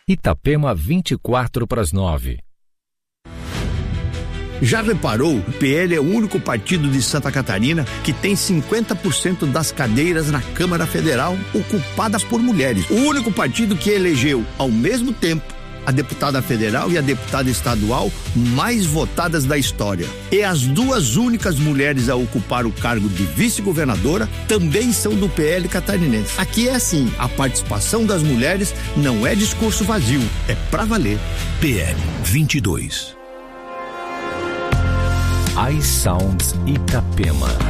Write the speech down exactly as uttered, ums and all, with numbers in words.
Itapema, vinte e quatro para as nove. Já reparou? O P L é o único partido de Santa Catarina que tem cinquenta por cento das cadeiras na Câmara Federal ocupadas por mulheres. O único partido que elegeu, ao mesmo tempo, a deputada federal e a deputada estadual mais votadas da história. E as duas únicas mulheres a ocupar o cargo de vice-governadora também são do P L catarinense. Aqui é assim, a participação das mulheres não é discurso vazio, é pra valer. P L vinte e dois. iSounds Itapema.